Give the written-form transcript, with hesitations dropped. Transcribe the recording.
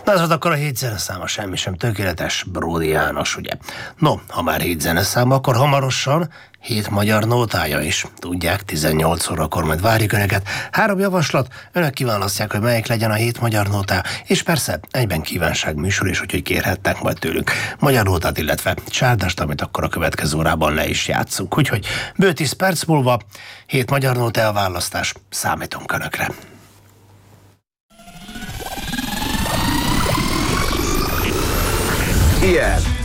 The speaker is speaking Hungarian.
Na ez volt akkor a 7 zeneszáma, semmi sem tökéletes, Bródi János, ugye. No, ha már 7 zeneszáma, akkor hamarosan 7 magyar nótája is. Tudják, 18 órakor majd várjuk Önöket. 3 javaslat, Önök kiválasztják, hogy melyik legyen a 7 magyar nótája, és persze egyben kívánság műsor is, úgyhogy kérhettek majd tőlünk magyar nótát, illetve csárdást, amit akkor a következő órában le is játszunk. Úgyhogy bő 10 perc múlva 7 magyar nótája választás, számítunk Önökre. Ilyen